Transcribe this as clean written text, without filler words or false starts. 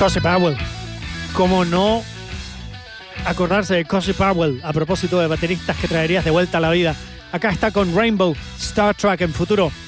Cozy Powell. ¿Cómo no acordarse de Cozy Powell a propósito de bateristas que traerías de vuelta a la vida? Acá está con Rainbow, Star Trek en Futuro.